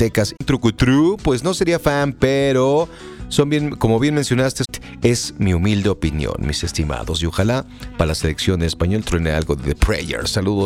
Tecas. Trucutru, pues no sería fan, pero son bien, como bien mencionaste, es mi humilde opinión, mis estimados. Y ojalá para la selección de español truene algo de The Prayer. Saludos.